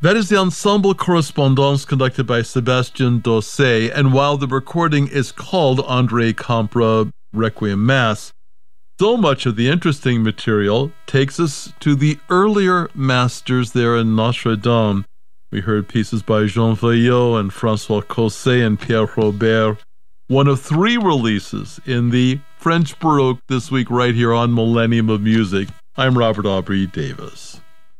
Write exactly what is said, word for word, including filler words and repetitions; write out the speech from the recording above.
That is the Ensemble Correspondance conducted by Sébastien Dossé, and while the recording is called André Campra Requiem Mass, so much of the interesting material takes us to the earlier masters there in Notre Dame. We heard pieces by Jean Veillot and François Cosset and Pierre Robert, one of three releases in the French Baroque this week right here on Millennium of Music. I'm Robert Aubrey Davis.